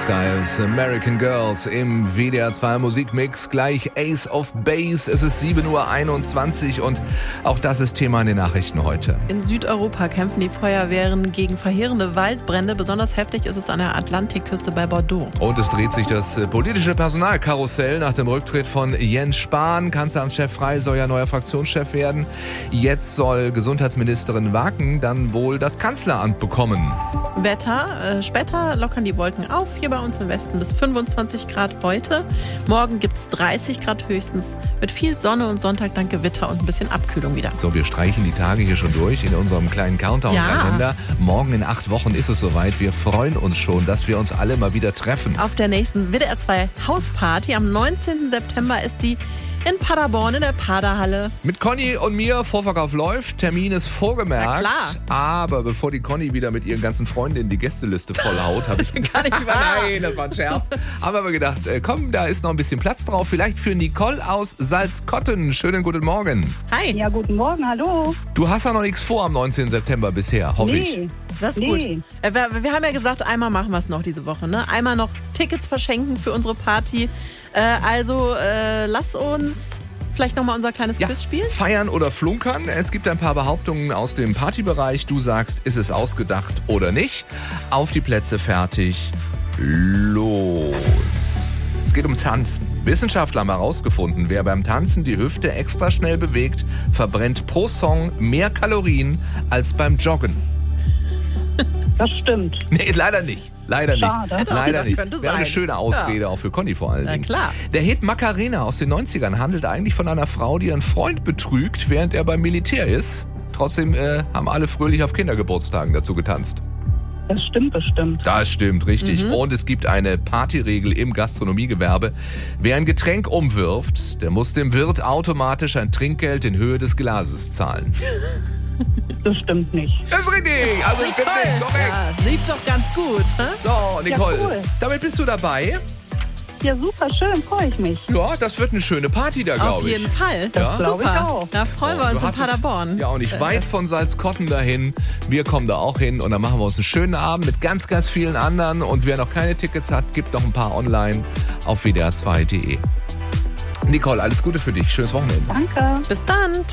Styles, American Girls im WDR 2 Musikmix. Gleich Ace of Base. Es ist 7:21 Uhr und auch das ist Thema in den Nachrichten heute. In Südeuropa kämpfen die Feuerwehren gegen verheerende Waldbrände. Besonders heftig ist es an der Atlantikküste bei Bordeaux. Und es dreht sich das politische Personalkarussell nach dem Rücktritt von Jens Spahn. Kanzleramtschef Frey soll ja neuer Fraktionschef werden. Jetzt soll Gesundheitsministerin Waken dann wohl das Kanzleramt bekommen. Wetter, später lockern die Wolken auf, hier bei uns im Westen bis 25 Grad heute. Morgen gibt es 30 Grad höchstens mit viel Sonne und Sonntag dann Gewitter und ein bisschen Abkühlung wieder. So, wir streichen die Tage hier schon durch in unserem kleinen Countdown-Kalender. Ja. Morgen in 8 Wochen ist es soweit. Wir freuen uns schon, dass wir uns alle mal wieder treffen. Auf der nächsten WDR 2 Hausparty am 19. September ist die in Paderborn in der Paderhalle. Mit Conny und mir, Vorverkauf läuft, Termin ist vorgemerkt. Na klar. Aber bevor die Conny wieder mit ihren ganzen Freundinnen die Gästeliste vollhaut, habe ich gar nicht wahr. Nein, das war ein Scherz. Haben wir aber gedacht, komm, da ist noch ein bisschen Platz drauf. Vielleicht für Nicole aus Salzkotten. Schönen guten Morgen. Hi. Ja, guten Morgen, hallo. Du hast ja noch nichts vor am 19. September bisher, hoffe ich. Das ist gut. Wir haben ja gesagt, einmal machen wir es noch diese Woche. Ne? Einmal noch Tickets verschenken für unsere Party. Lass uns vielleicht nochmal unser kleines Quiz spielen. Feiern oder flunkern. Es gibt ein paar Behauptungen aus dem Partybereich. Du sagst, ist es ausgedacht oder nicht? Auf die Plätze, fertig, los. Es geht um Tanzen. Wissenschaftler haben herausgefunden, wer beim Tanzen die Hüfte extra schnell bewegt, verbrennt pro Song mehr Kalorien als beim Joggen. Das stimmt. Nee, leider nicht. Leider Schade. nicht. Leider nicht. Könnte Wäre eine sein. schöne Ausrede, auch für Conny vor allen Dingen. Na klar. Der Hit Macarena aus den 90ern handelt eigentlich von einer Frau, die ihren Freund betrügt, während er beim Militär ist. Trotzdem haben alle fröhlich auf Kindergeburtstagen dazu getanzt. Das stimmt bestimmt. Das stimmt, richtig. Und es gibt eine Partyregel im Gastronomiegewerbe. Wer ein Getränk umwirft, der muss dem Wirt automatisch ein Trinkgeld in Höhe des Glases zahlen. Das stimmt nicht. Das ist richtig. Also ich bin nicht korrekt. Ja, lief doch ganz gut. Hä? So, Nicole, Ja, cool. damit bist du dabei. Ja, super schön, freue ich mich. Ja, das wird eine schöne Party da, Auf glaube ich. jeden Fall. Ja. Glaube ich Super. auch. Da freuen wir uns Du in hast es Paderborn. ja auch nicht weit von Salzkotten dahin. Wir kommen da auch hin und dann machen wir uns einen schönen Abend mit ganz, ganz vielen anderen. Und wer noch keine Tickets hat, gibt noch ein paar online auf wdr2.de. Nicole, alles Gute für dich. Schönes Wochenende. Danke. Bis dann. Ciao.